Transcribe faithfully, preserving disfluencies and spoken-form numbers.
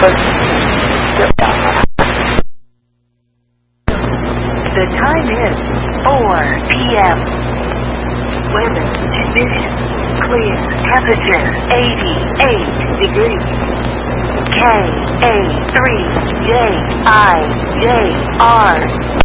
The time is four p m Weather conditions clear. Temperature eighty-eight degrees. K A three J I J R